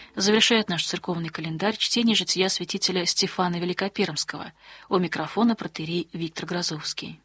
Завершает наш церковный календарь чтение жития святителя Стефана Великопермского. У микрофона протоиерей Виктор Грозовский.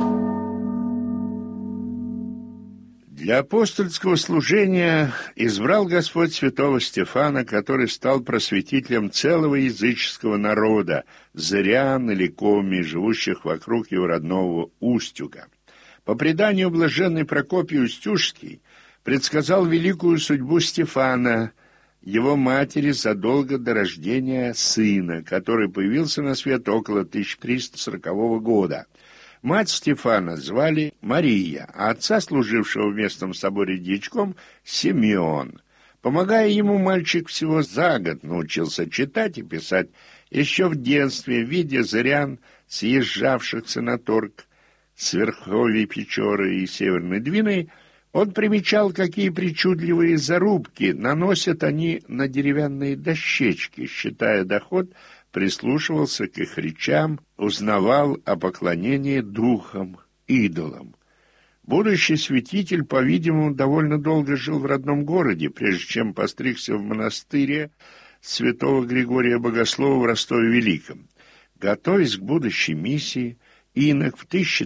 Для апостольского служения избрал Господь святого Стефана, который стал просветителем целого языческого народа, зырян или коми, живущих вокруг его родного Устюга. По преданию, блаженный Прокопий Устюжский предсказал великую судьбу Стефана, его матери, задолго до рождения сына, который появился на свет около 1340 года. Мать Стефана звали Мария, а отца, служившего в местном соборе дьячком, Симеон. Помогая ему, мальчик всего за год научился читать и писать. Еще в детстве, видя зырян, съезжавшихся на торг с верховья Печоры и Северной Двины, он примечал, какие причудливые зарубки наносят они на деревянные дощечки, считая доход, прислушивался к их речам, узнавал о поклонении духам, идолам. Будущий святитель, по-видимому, довольно долго жил в родном городе, прежде чем постригся в монастыре святого Григория Богослова в Ростове-Великом. Готовясь к будущей миссии, инок в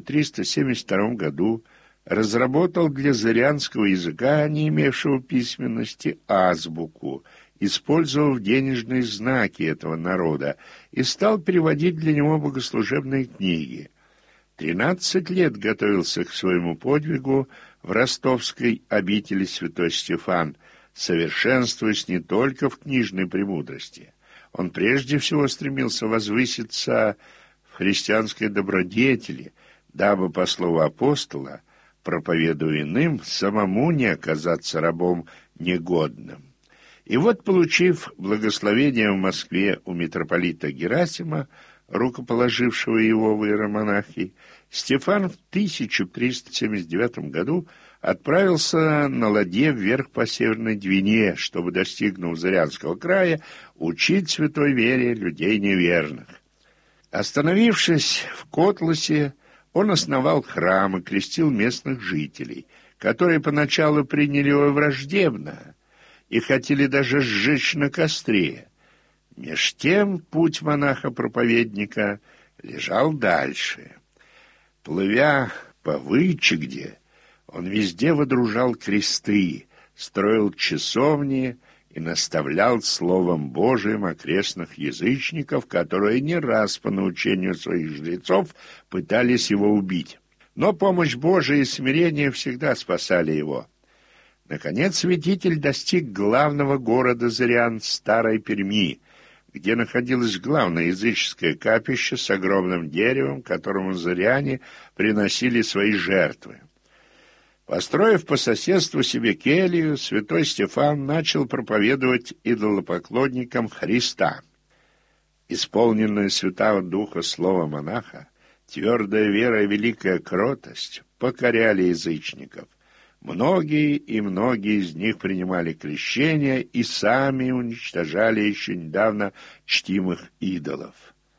1372 году разработал для зырянского языка, не имевшего письменности, азбуку, использовав денежные знаки этого народа, и стал переводить для него богослужебные книги. 13 лет готовился к своему подвигу в ростовской обители святой Стефан, совершенствуясь не только в книжной премудрости. Он прежде всего стремился возвыситься в христианской добродетели, дабы, по слову апостола, проповедуя иным, самому не оказаться рабом негодным. И вот, получив благословение в Москве у митрополита Герасима, рукоположившего его в иеромонахи, Стефан в 1379 году отправился на ладье вверх по Северной Двине, чтобы, достигнув Зырянского края, учить святой вере людей неверных. Остановившись в Котласе, он основал храм и крестил местных жителей, которые поначалу приняли его враждебно и хотели даже сжечь на костре. Меж тем путь монаха-проповедника лежал дальше. Плывя по Вычегде, он везде водружал кресты, строил часовни и наставлял Словом Божиим окрестных язычников, которые не раз по научению своих жрецов пытались его убить. Но помощь Божия и смирение всегда спасали его. Наконец святитель достиг главного города зырян, Старой Перми, где находилось главное языческое капище с огромным деревом, которому зыряне приносили свои жертвы. Построив по соседству себе келью, святой Стефан начал проповедовать идолопоклонникам Христа. Исполненная Святого Духа слова монаха, твердая вера и великая кротость покоряли язычников. Многие из них принимали крещение и сами уничтожали еще недавно чтимых идолов.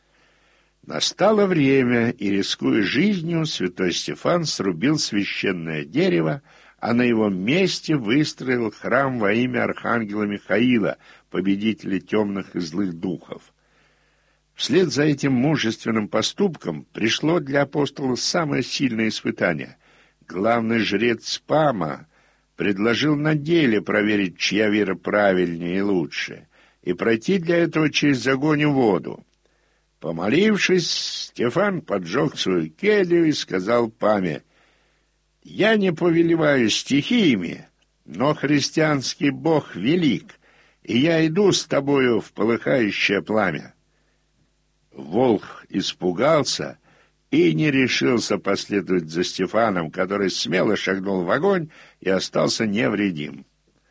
Настало время, и, рискуя жизнью, святой Стефан срубил священное дерево, а на его месте выстроил храм во имя архангела Михаила, победителя темных и злых духов. Вслед за этим мужественным поступком пришло для апостола самое сильное испытание. Главный жрец Пама предложил на деле проверить, чья вера правильнее и лучше, и пройти для этого через огонь и воду. Помолившись, Стефан поджег свою келью и сказал Паме: «Я не повелеваю стихиями, но христианский Бог велик, и я иду с тобою в полыхающее пламя». Волх испугался и не решился последовать за Стефаном, который смело шагнул в огонь и остался невредим.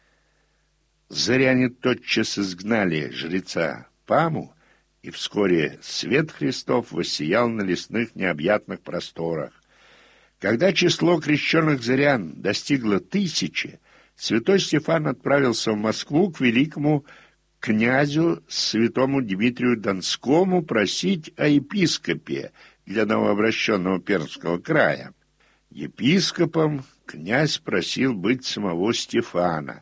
Зыряне тотчас изгнали жреца Паму, и вскоре свет Христов воссиял на лесных необъятных просторах. Когда число крещенных зырян достигло 1000, святой Стефан отправился в Москву к великому князю святому Дмитрию Донскому просить о епископе для новообращенного Пермского края. Епископом князь просил быть самого Стефана,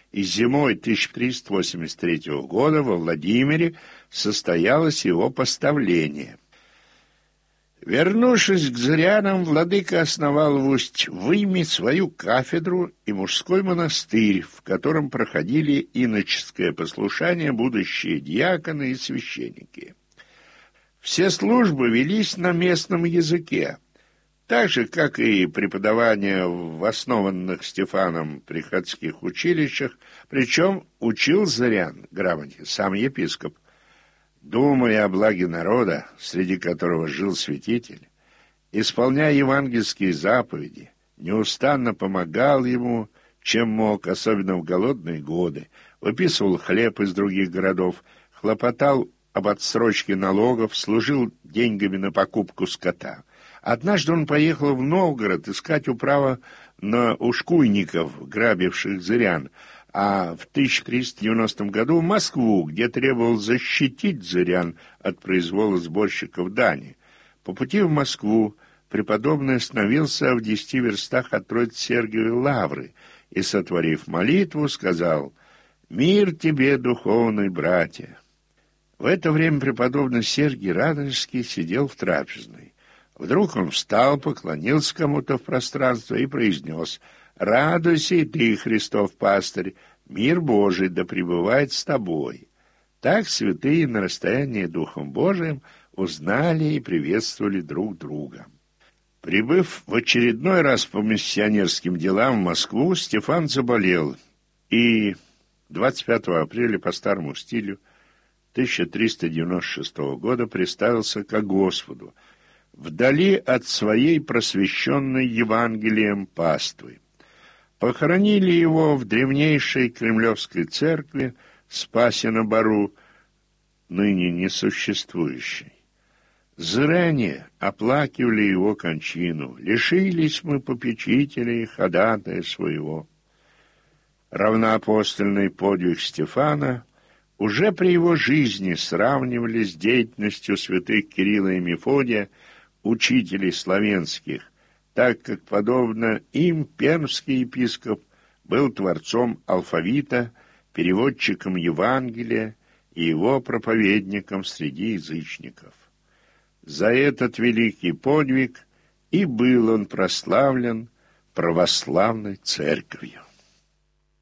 и зимой 1383 года во Владимире состоялось его поставление. Вернувшись к зырянам, владыка основал в Усть-Выме свою кафедру и мужской монастырь, в котором проходили иноческое послушание будущие диаконы и священники. Все службы велись на местном языке, так же, как и преподавание в основанных Стефаном приходских училищах, причем учил зырян грамоте сам епископ. Думая о благе народа, среди которого жил святитель, исполняя евангельские заповеди, неустанно помогал ему, чем мог, особенно в голодные годы, выписывал хлеб из других городов, хлопотал об отсрочке налогов, служил деньгами на покупку скота. Однажды он поехал в Новгород искать управа на ушкуйников, грабивших зырян, а в 1390 году в Москву, где требовал защитить зырян от произвола сборщиков дани. По пути в Москву преподобный остановился в 10 верстах от Троице-Сергиевой лавры и, сотворив молитву, сказал: «Мир тебе, духовный братья». В это время преподобный Сергий Радонежский сидел в трапезной. Вдруг он встал, поклонился кому-то в пространство и произнес: «Радуйся и ты, Христов пастырь, мир Божий да пребывает с тобой». Так святые на расстоянии Духом Божиим узнали и приветствовали друг друга. Прибыв в очередной раз по миссионерским делам в Москву, Стефан заболел и 25 апреля по старому стилю 1396 года приставился ко Господу, вдали от своей просвещенной Евангелием паствы. Похоронили его в древнейшей Кремлевской церкви Спаси-на-Бару, ныне несуществующей. Зыряне оплакивали его кончину, лишились мы попечителя и ходатая своего. Равноапостольный подвиг Стефана уже при его жизни сравнивали с деятельностью святых Кирилла и Мефодия, учителей славянских, так как, подобно им, пермский епископ был творцом алфавита, переводчиком Евангелия и его проповедником среди язычников. За этот великий подвиг и был он прославлен православной церковью.